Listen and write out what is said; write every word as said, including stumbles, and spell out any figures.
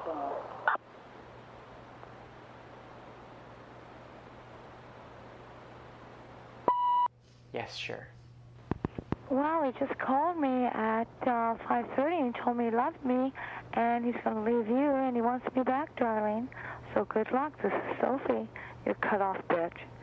Yes, sure. Well, he just called me at uh, five thirty and told me he loved me, and he's going to leave you, and he wants me back, darling. So good luck. This is Sophie. You're cut off, bitch.